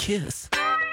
kiss.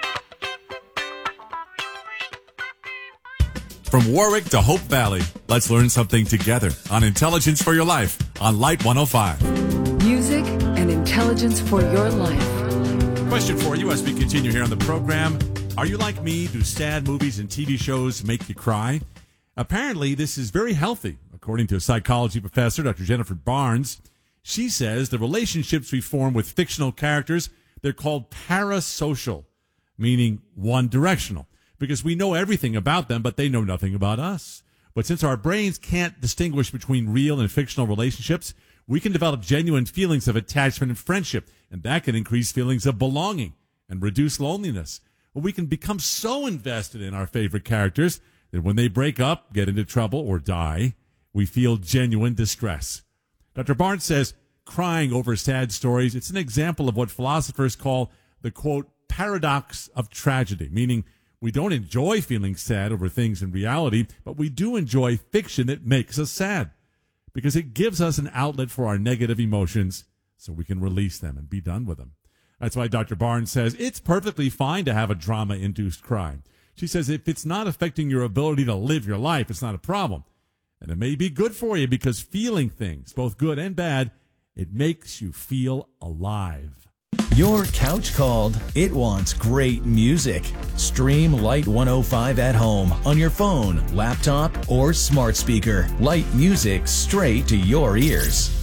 From Warwick to Hope Valley, let's learn something together on Intelligence for Your Life on Light 105. Music and intelligence for your life. Question for you as we continue here on the program. Are you like me? Do sad movies and TV shows make you cry? Apparently, this is very healthy, according to a psychology professor, Dr. Jennifer Barnes. She says the relationships we form with fictional characters, they're called parasocial, meaning one-directional, because we know everything about them, but they know nothing about us. But since our brains can't distinguish between real and fictional relationships, we can develop genuine feelings of attachment and friendship, and that can increase feelings of belonging and reduce loneliness. Well, we can become so invested in our favorite characters that when they break up, get into trouble, or die, we feel genuine distress. Dr. Barnes says crying over sad stories, it's an example of what philosophers call the, quote, paradox of tragedy, meaning we don't enjoy feeling sad over things in reality, but we do enjoy fiction that makes us sad because it gives us an outlet for our negative emotions so we can release them and be done with them. That's why Dr. Barnes says it's perfectly fine to have a drama-induced cry. She says if it's not affecting your ability to live your life, it's not a problem. And it may be good for you because feeling things, both good and bad, it makes you feel alive. Your couch called. It wants great music. Stream Light 105 at home on your phone, laptop, or smart speaker. Light music straight to your ears.